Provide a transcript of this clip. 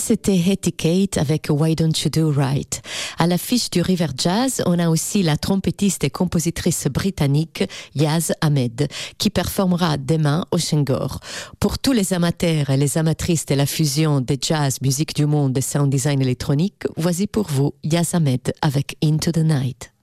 c'était Hetty Kate avec Why Don't You Do Right. À l'affiche du River Jazz, on a aussi la trompettiste et compositrice britannique Yaz Ahmed, qui performera demain au Shengor. Pour tous les amateurs et les amatrices de la fusion des jazz, musique du monde et sound design électronique, voici pour vous Yaz Ahmed avec Into the Night.